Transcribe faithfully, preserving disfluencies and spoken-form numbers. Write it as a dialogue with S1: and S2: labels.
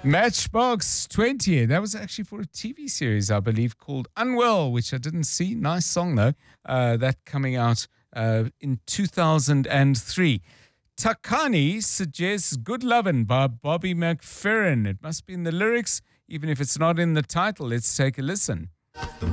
S1: Matchbox twenty. That was actually for a T V series, I believe, called Unwell, which I didn't see. Nice song, though. Uh, that coming out uh, in two thousand three. Takani suggests Good Lovin' by Bobby McFerrin. It must be in the lyrics, even if it's not in the title. Let's take a listen.